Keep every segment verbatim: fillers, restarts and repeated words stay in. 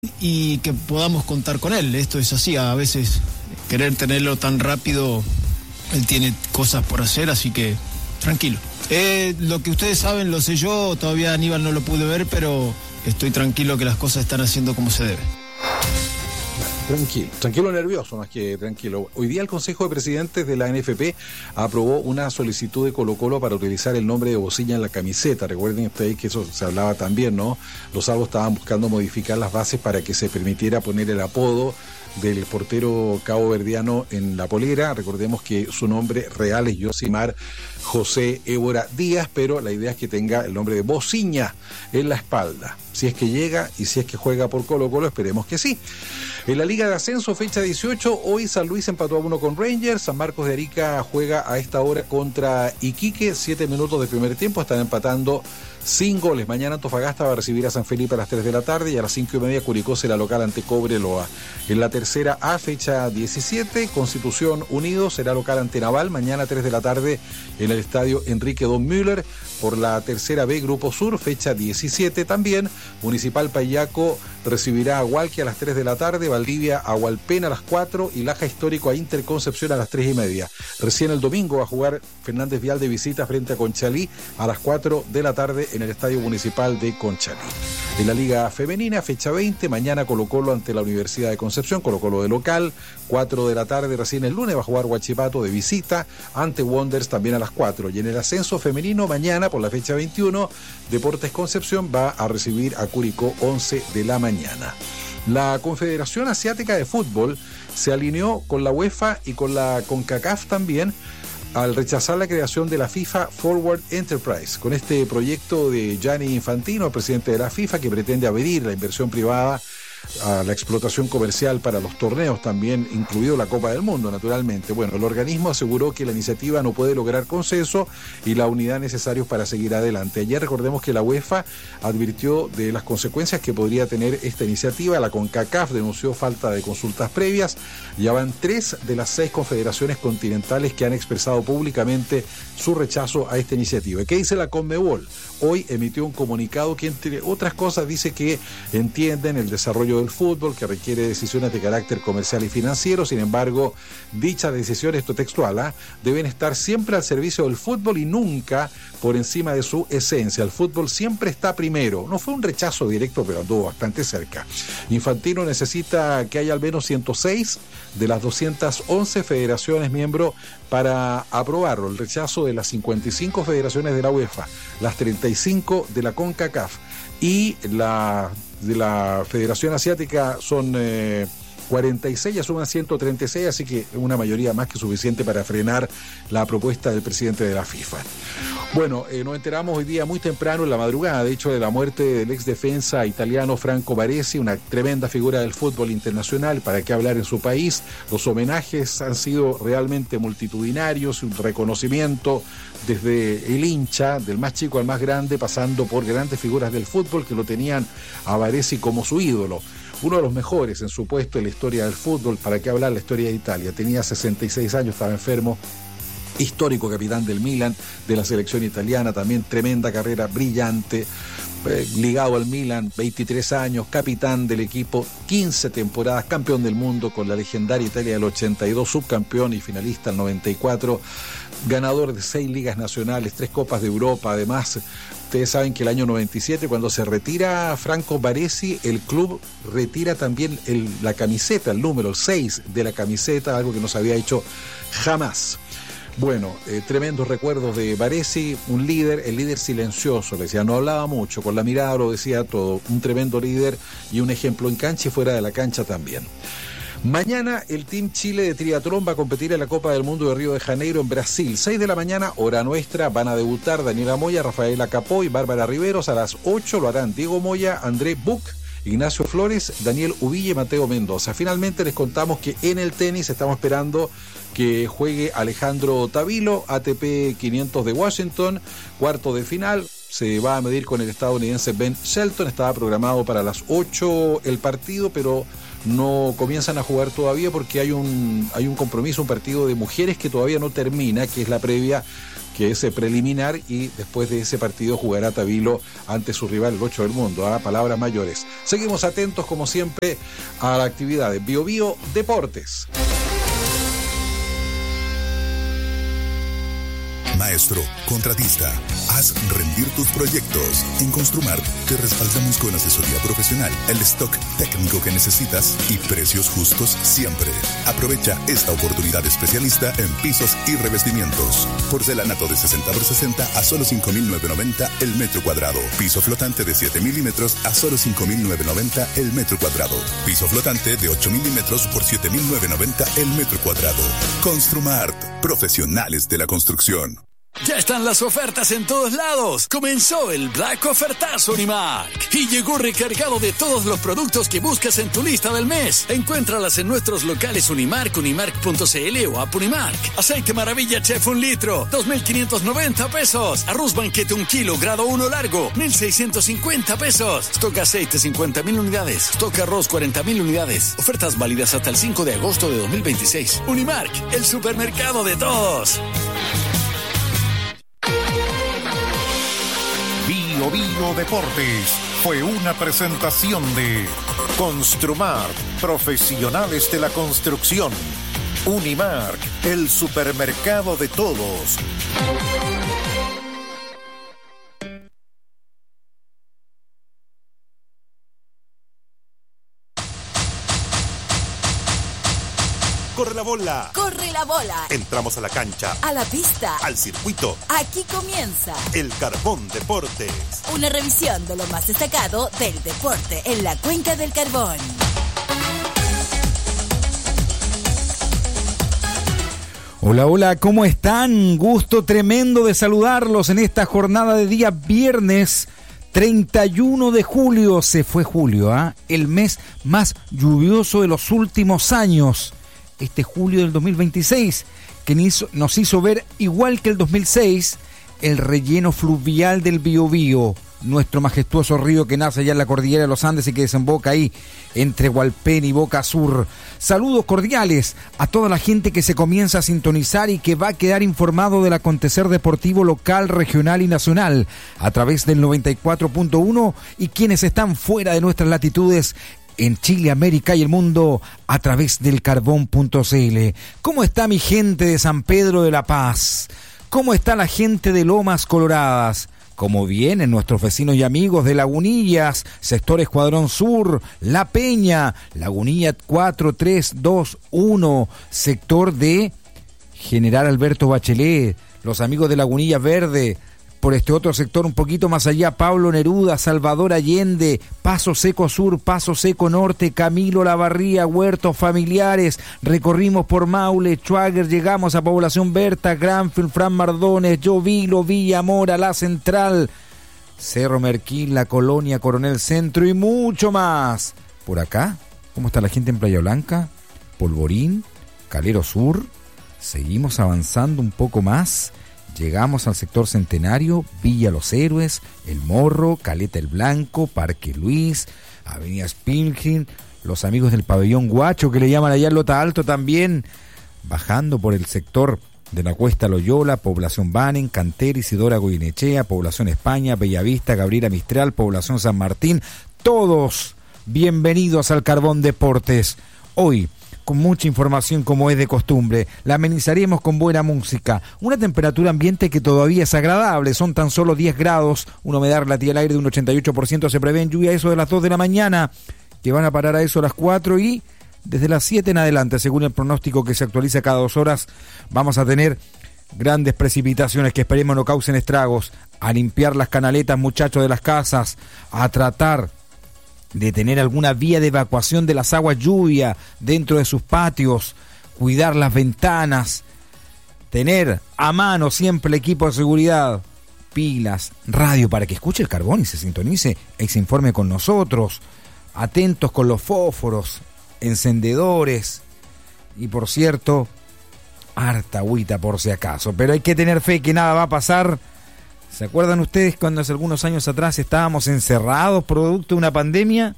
y que podamos contar con él. Esto es así, a veces querer tenerlo tan rápido, él tiene cosas por hacer, así que tranquilo. Eh, lo que ustedes saben lo sé yo, todavía Aníbal no lo pude ver, pero estoy tranquilo que las cosas están haciendo como se debe. Tranquilo, tranquilo nervioso más que tranquilo. Hoy día el Consejo de Presidentes de la N F P aprobó una solicitud de Colo-Colo para utilizar el nombre de Bociña en la camiseta. Recuerden ustedes que eso se hablaba también, ¿no? Los Salvos estaban buscando modificar las bases para que se permitiera poner el apodo del portero caboverdiano en la polera. Recordemos que su nombre real es Yosimar José Évora Díaz, pero la idea es que tenga el nombre de Bociña en la espalda. Si es que llega y si es que juega por Colo-Colo, esperemos que sí. En la Liga de Ascenso, fecha dieciocho, hoy San Luis empató a uno con Rangers, San Marcos de Arica juega a esta hora contra Iquique, siete minutos de primer tiempo, están empatando sin goles. Mañana Antofagasta va a recibir a San Felipe a las tres de la tarde y a las cinco y media Curicó será local ante Cobreloa. En la tercera A, fecha diecisiete, Constitución Unido será local ante Naval, mañana a tres de la tarde en el estadio Enrique Don Müller. Por la tercera B, Grupo Sur, fecha diecisiete también, Municipal Payaco recibirá a Hualqui a las tres de la tarde, Valdivia a Hualpén a las cuatro y Laja Histórico a Interconcepción a las tres y media. Recién el domingo va a jugar Fernández Vial de visita frente a Conchalí a las cuatro de la tarde en el Estadio Municipal de Conchalí. En la Liga Femenina, fecha veinte, mañana Colo-Colo ante la Universidad de Concepción, Colo-Colo de local, cuatro de la tarde, recién el lunes va a jugar Huachipato de visita ante Wanderers también a las cuatro. Y en el ascenso femenino, mañana por la fecha veintiuno, Deportes Concepción va a recibir a Curicó once de la mañana. La Confederación Asiática de Fútbol se alineó con la UEFA y con la CONCACAF también al rechazar la creación de la FIFA Forward Enterprise, con este proyecto de Gianni Infantino, el presidente de la FIFA, que pretende abrir la inversión privada a la explotación comercial para los torneos, también incluido la Copa del Mundo, naturalmente. Bueno, el organismo aseguró que la iniciativa no puede lograr consenso y la unidad necesarios para seguir adelante. Ayer recordemos que la UEFA advirtió de las consecuencias que podría tener esta iniciativa. La CONCACAF denunció falta de consultas previas. Ya van tres de las seis confederaciones continentales que han expresado públicamente su rechazo a esta iniciativa. ¿Qué dice la CONMEBOL? Hoy emitió un comunicado que, entre otras cosas, dice que entienden el desarrollo del fútbol, que requiere decisiones de carácter comercial y financiero. Sin embargo, dichas decisiones, esto textual, ¿eh? deben estar siempre al servicio del fútbol y nunca por encima de su esencia. El fútbol siempre está primero. No fue un rechazo directo, pero anduvo bastante cerca. Infantino necesita que haya al menos ciento seis de las doscientas once federaciones miembros para aprobarlo. El rechazo de las cincuenta y cinco federaciones de la UEFA, las treinta y cinco de la CONCACAF y la de la Federación Asiática son eh, cuarenta y seis, ya suman ciento treinta y seis, así que una mayoría más que suficiente para frenar la propuesta del presidente de la FIFA. Bueno, eh, nos enteramos hoy día muy temprano en la madrugada, de hecho, de la muerte del ex defensa italiano Franco Baresi, una tremenda figura del fútbol internacional, para qué hablar en su país. Los homenajes han sido realmente multitudinarios, un reconocimiento desde el hincha, del más chico al más grande, pasando por grandes figuras del fútbol que lo tenían a Baresi como su ídolo. Uno de los mejores en su puesto en la historia del fútbol, para qué hablar la historia de Italia. Tenía sesenta y seis años, estaba enfermo. Histórico capitán del Milan, de la selección italiana, también tremenda carrera, brillante, eh, ligado al Milan, veintitrés años, capitán del equipo, quince temporadas, campeón del mundo con la legendaria Italia del ochenta y dos, subcampeón y finalista del noventa y cuatro, ganador de seis ligas nacionales, tres copas de Europa. Además, ustedes saben que el año noventa y siete, cuando se retira Franco Baresi, el club retira también el, la camiseta, el número seis de la camiseta, algo que no se había hecho jamás. Bueno, eh, tremendos recuerdos de Baresi, un líder, el líder silencioso, le decía, no hablaba mucho, con la mirada lo decía todo, un tremendo líder y un ejemplo en cancha y fuera de la cancha también. Mañana el Team Chile de triatlón va a competir en la Copa del Mundo de Río de Janeiro en Brasil. seis de la mañana, hora nuestra, van a debutar Daniela Moya, Rafaela Capó y Bárbara Riveros. A las ocho lo harán Diego Moya, André Buch, Ignacio Flores, Daniel Uvilla y Mateo Mendoza. Finalmente les contamos que en el tenis estamos esperando que juegue Alejandro Tavilo, A T P quinientos de Washington, cuarto de final. Se va a medir con el estadounidense Ben Shelton. Estaba programado para las ocho el partido, pero no comienzan a jugar todavía porque hay un, hay un compromiso, un partido de mujeres que todavía no termina, que es la previa que es preliminar, y después de ese partido jugará Tabilo ante su rival, el ocho del mundo. ¿eh? Palabras mayores. Seguimos atentos, como siempre, a la actividad de Bio Bio Deportes. Maestro, contratista, haz rendir tus proyectos. En Construmart te respaldamos con asesoría profesional, el stock técnico que necesitas y precios justos siempre. Aprovecha esta oportunidad especialista en pisos y revestimientos. Porcelanato de sesenta por sesenta a solo cinco mil novecientos noventa el metro cuadrado. Piso flotante de siete milímetros a solo cinco mil novecientos noventa el metro cuadrado. Piso flotante de ocho milímetros por siete mil novecientos noventa el metro cuadrado. Construmart, profesionales de la construcción. Ya están las ofertas en todos lados. Comenzó el Black Ofertazo Unimark y llegó recargado de todos los productos que buscas en tu lista del mes. Encuéntralas en nuestros locales Unimark, unimark punto c l o app Unimark. Aceite Maravilla Chef un litro, dos mil quinientos noventa pesos. Arroz Banquete un kilo, grado uno largo, mil seiscientos cincuenta pesos. Stock aceite cincuenta mil unidades. Stock arroz cuarenta mil unidades. Ofertas válidas hasta el cinco de agosto de dos mil veintiséis. Unimark, el supermercado de todos. Bio Bio Deportes fue una presentación de Construmart, profesionales de la construcción. Unimark, el supermercado de todos. Corre la bola. Corre la bola. Entramos a la cancha. A la pista. Al circuito. Aquí comienza El Carbón Deportes. Una revisión de lo más destacado del deporte en la Cuenca del Carbón. Hola, hola, ¿cómo están? Gusto tremendo de saludarlos en esta jornada de día viernes treinta y uno de julio. Se fue julio, ¿ah? ¿eh? El mes más lluvioso de los últimos años. Este julio del dos mil veintiséis, que nos hizo ver, igual que el dos mil seis, el relleno fluvial del Biobío, nuestro majestuoso río que nace allá en la cordillera de los Andes y que desemboca ahí entre Hualpén y Boca Sur. Saludos cordiales a toda la gente que se comienza a sintonizar y que va a quedar informado del acontecer deportivo local, regional y nacional a través del noventa y cuatro punto uno, y quienes están fuera de nuestras latitudes en Chile, América y el mundo a través del carbón punto c l. ¿Cómo está mi gente de San Pedro de la Paz? ¿Cómo está la gente de Lomas Coloradas? ¿Cómo vienen nuestros vecinos y amigos de Lagunillas, sector Escuadrón Sur, La Peña, Lagunilla cuatro tres dos uno, sector de General Alberto Bachelet, los amigos de Lagunilla Verde? Por este otro sector un poquito más allá, Pablo Neruda, Salvador Allende, Paso Seco Sur, Paso Seco Norte, Camilo Lavarría, Huertos Familiares, recorrimos por Maule, Schwager, llegamos a Población Berta, Granfield, Fran Mardones, Llovilo, Villa Mora, La Central, Cerro Merquín, La Colonia, Coronel Centro y mucho más. Por acá, ¿cómo está la gente en Playa Blanca? Polvorín, Calero Sur, seguimos avanzando un poco más. Llegamos al sector Centenario, Villa Los Héroes, El Morro, Caleta el Blanco, Parque Luis, Avenida Spilgin, los amigos del Pabellón Guacho, que le llaman allá en Lota Alto también, bajando por el sector de la Cuesta Loyola, Población Banen, Cantera, Isidora Goyenechea, Población España, Bellavista, Gabriela Mistral, Población San Martín, todos bienvenidos al Carbón Deportes. Hoy, con mucha información como es de costumbre, la amenizaremos con buena música, una temperatura ambiente que todavía es agradable, son tan solo diez grados, una humedad relativa al aire de un ochenta y ocho por ciento, se prevé en lluvia a eso de las dos de la mañana, que van a parar a eso a las cuatro, y desde las siete en adelante, según el pronóstico que se actualiza cada dos horas, vamos a tener grandes precipitaciones que esperemos no causen estragos, a limpiar las canaletas, muchachos, de las casas, a tratar de tener alguna vía de evacuación de las aguas lluvia dentro de sus patios, cuidar las ventanas, tener a mano siempre el equipo de seguridad, pilas, radio para que escuche el carbón y se sintonice y se informe con nosotros, atentos con los fósforos, encendedores y, por cierto, harta agüita por si acaso, pero hay que tener fe que nada va a pasar. ¿Se acuerdan ustedes cuando hace algunos años atrás estábamos encerrados producto de una pandemia?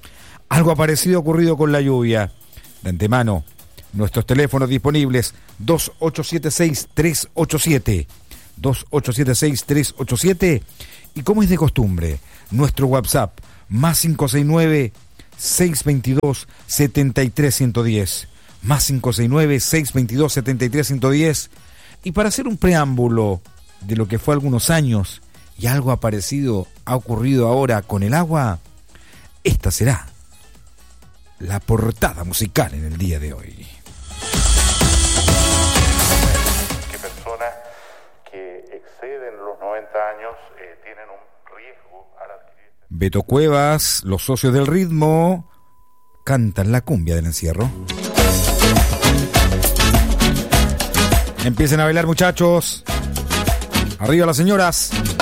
Algo parecido ha ocurrido con la lluvia. De antemano, nuestros teléfonos disponibles dos ocho siete seis tres ocho siete, dos ocho siete seis, tres ocho siete. Y como es de costumbre, nuestro WhatsApp, más cinco seis nueve, seis dos dos, siete tres uno cero, más cinco seis nueve, seis dos dos, siete tres uno cero. Y para hacer un preámbulo de lo que fue algunos años y algo parecido ha ocurrido ahora con el agua, esta será la portada musical en el día de hoy. Que personas que exceden los noventa años eh, tienen un riesgo al adquirir. Beto Cuevas, los socios del ritmo, cantan la cumbia del encierro. Empiecen a bailar, muchachos. Arriba las señoras.